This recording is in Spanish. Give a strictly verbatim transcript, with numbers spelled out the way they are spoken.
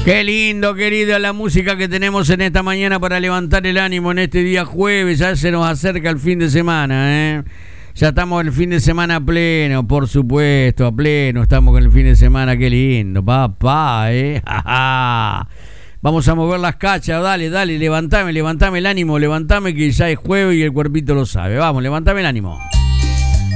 Qué lindo, querida, la música que tenemos en esta mañana para levantar el ánimo en este día jueves. Ya se nos acerca el fin de semana, ¿eh? Ya estamos en el fin de semana a pleno, por supuesto, a pleno. Estamos con el fin de semana, qué lindo, papá, ¿eh? Vamos a mover las cachas, dale, dale, levantame, levantame el ánimo, levantame que ya es jueves y el cuerpito lo sabe. Vamos, levantame el ánimo.